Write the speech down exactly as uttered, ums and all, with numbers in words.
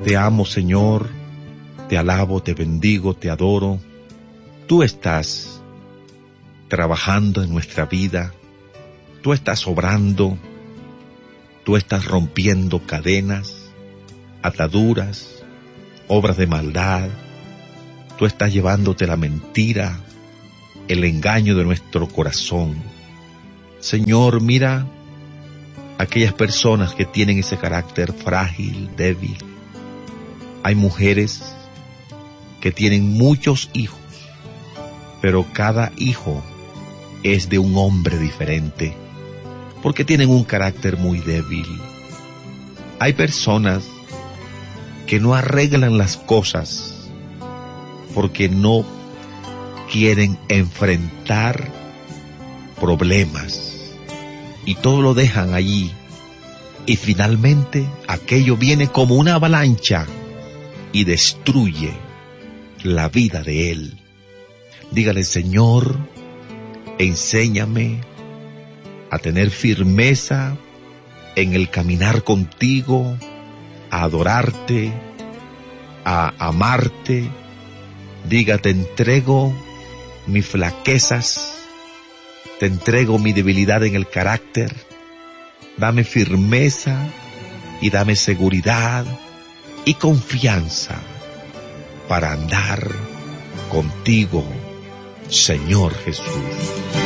Te amo, Señor, te alabo, te bendigo, te adoro. Tú estás trabajando en nuestra vida, tú estás obrando, tú estás rompiendo cadenas, ataduras, obras de maldad. Tú estás llevándote la mentira, el engaño de nuestro corazón. Señor, mira aquellas personas que tienen ese carácter frágil, débil. Hay mujeres que tienen muchos hijos, pero cada hijo es de un hombre diferente, porque tienen un carácter muy débil. Hay personas que no arreglan las cosas porque no quieren enfrentar problemas y todo lo dejan allí, y finalmente aquello viene como una avalancha y destruye la vida de él. Dígale: Señor, enséñame a tener firmeza en el caminar contigo, a adorarte, a amarte. Diga: te entrego mis flaquezas, te entrego mi debilidad en el carácter. Dame firmeza y dame seguridad y confianza para andar contigo, Señor Jesús.